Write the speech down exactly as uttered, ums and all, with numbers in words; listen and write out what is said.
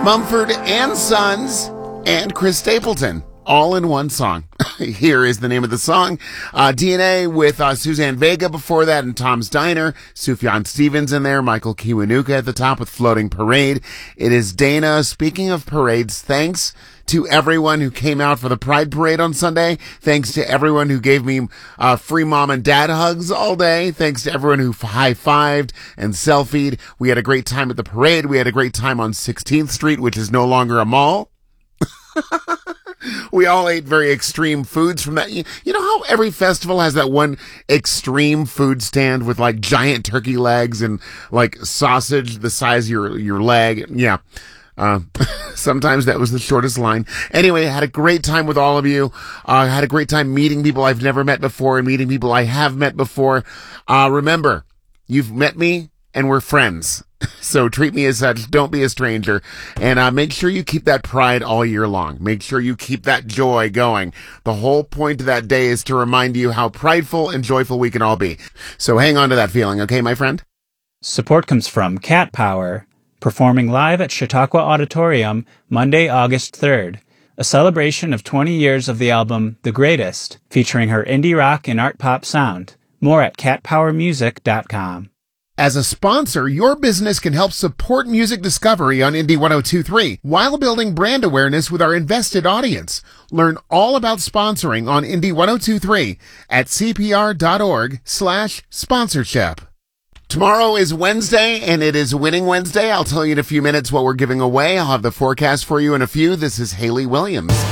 Mumford and Sons and Chris Stapleton, all in one song. Here is the name of the song. Uh, D N A with uh, Suzanne Vega before that and Tom's Diner. Sufjan Stevens in there. Michael Kiwanuka at the top with Floating Parade. It is Dana. Speaking of parades, thanks to everyone who came out for the Pride Parade on Sunday. Thanks to everyone who gave me uh, free mom and dad hugs all day. Thanks to everyone who high-fived and selfied. We had a great time at the parade. We had a great time on sixteenth Street, which is no longer a mall. We all ate very extreme foods from that. You, you know how every festival has that one extreme food stand with like giant turkey legs and like sausage the size of your, your leg? Yeah. Uh, sometimes that was the shortest line. Anyway, I had a great time with all of you. I uh, had a great time meeting people I've never met before and meeting people I have met before. Uh, remember, you've met me and we're friends. So treat me as such. Don't be a stranger. And uh, make sure you keep that pride all year long. Make sure you keep that joy going. The whole point of that day is to remind you how prideful and joyful we can all be. So hang on to that feeling, okay, my friend? Support comes from Cat Power, performing live at Chautauqua Auditorium Monday, August third. A celebration of twenty years of the album The Greatest, featuring her indie rock and art pop sound. More at cat power music dot com. As a sponsor, your business can help support music discovery on Indie one oh two point three while building brand awareness with our invested audience. Learn all about sponsoring on Indie one oh two point three at cpr.org slash sponsorship. Tomorrow is Wednesday, and it is Winning Wednesday. I'll tell you in a few minutes what we're giving away. I'll have the forecast for you in a few. This is Haley Williams.